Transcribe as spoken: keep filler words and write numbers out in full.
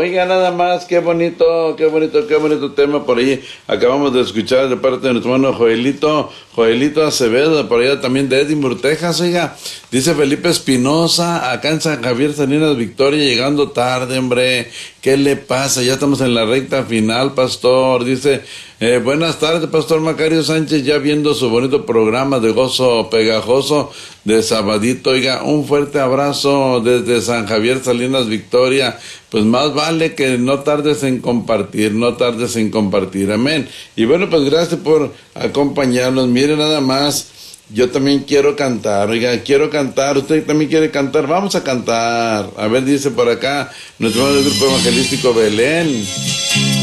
Oiga, nada más, qué bonito, qué bonito, qué bonito tema por ahí. Acabamos de escuchar de parte de nuestro hermano Joelito, Joelito Acevedo, por allá también de Edinburgh, Texas, oiga. Dice Felipe Espinosa, acá en San Javier, Salinas Victoria, llegando tarde, hombre. ¿Qué le pasa? Ya estamos en la recta final, pastor. Dice, eh, buenas tardes, pastor Macario Sánchez, ya viendo su bonito programa de Gozo Pegajoso de sabadito. Oiga, un fuerte abrazo desde San Javier, Salinas Victoria. Pues más vale que no tardes en compartir, no tardes en compartir, amén. Y bueno, pues gracias por acompañarnos. Mire nada más, yo también quiero cantar, oiga, quiero cantar, usted también quiere cantar, vamos a cantar. A ver, dice por acá, nuestro hermano del grupo evangelístico Belén.